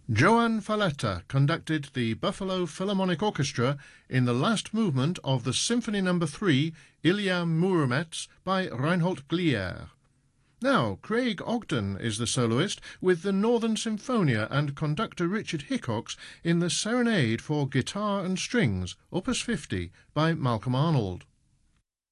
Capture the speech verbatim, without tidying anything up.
Joan Falletta conducted the Buffalo Philharmonic Orchestra in the last movement of the Symphony Number three, Ilya Muromets, by Reinhold Glier. Now, Craig Ogden is the soloist with the Northern Symphonia and conductor Richard Hickox in the Serenade for Guitar and Strings, Opus fifty, by Malcolm Arnold.